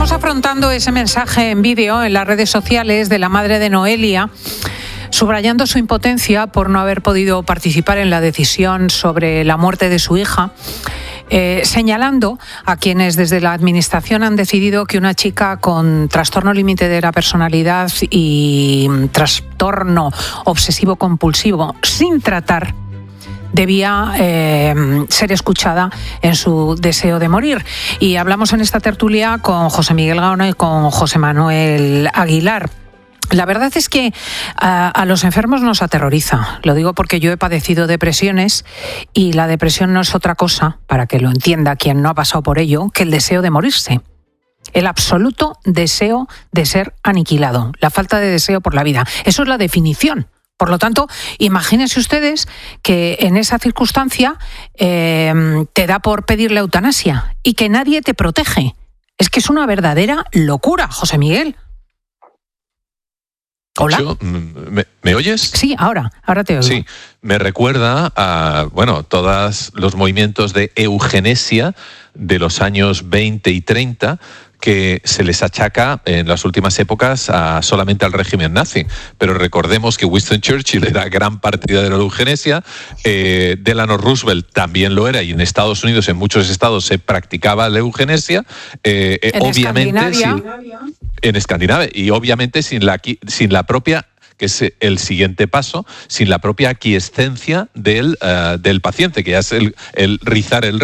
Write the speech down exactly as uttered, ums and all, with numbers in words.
Estamos afrontando ese mensaje en vídeo en las redes sociales de la madre de Noelia, subrayando su impotencia por no haber podido participar en la decisión sobre la muerte de su hija, eh, señalando a quienes desde la Administración han decidido que una chica con trastorno límite de la personalidad y trastorno obsesivo-compulsivo sin tratar debía eh, ser escuchada en su deseo de morir. Y hablamos en esta tertulia con José Miguel Gaona y con José Manuel Aguilar. La verdad es que a, a los enfermos nos aterroriza. Lo digo porque yo he padecido depresiones y la depresión no es otra cosa, para que lo entienda quien no ha pasado por ello, que el deseo de morirse. El absoluto deseo de ser aniquilado, la falta de deseo por la vida. Eso es la definición. Por lo tanto, imagínense ustedes que en esa circunstancia eh, te da por pedir la eutanasia y que nadie te protege. Es que es una verdadera locura, José Miguel. Hola. Yo, ¿me, ¿Me oyes? Sí, ahora, ahora te oigo. Sí, me recuerda a, bueno, todos los movimientos de eugenesia de los años veinte y treinta que se les achaca en las últimas épocas a, solamente al régimen nazi. Pero recordemos que Winston Churchill era gran partidario de la eugenesia, eh, Delano Roosevelt también lo era, y en Estados Unidos, en muchos estados, se practicaba la eugenesia. Eh, en obviamente, sin, en Escandinavia, y obviamente sin la, sin la propia, que es el siguiente paso, sin la propia aquiescencia del, uh, del paciente, que ya es el, el rizar el